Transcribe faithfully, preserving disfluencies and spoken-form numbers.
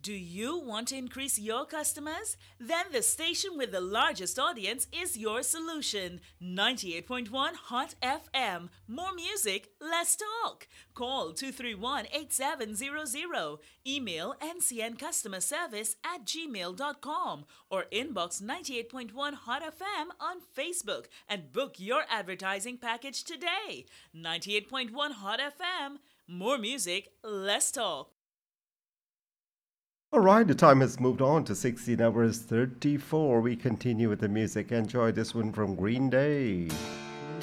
Do you want to increase your customers? Then the station with the largest audience is your solution. ninety-eight point one Hot F M. More music, less talk. Call two three one, eight seven zero zero. Email n c n customer service at gmail dot com or inbox ninety-eight point one Hot F M on Facebook and book your advertising package today. ninety-eight point one Hot F M. More music, less talk. All right, the time has moved on to sixteen hours thirty-four. We continue with the music. Enjoy this one from Green Day.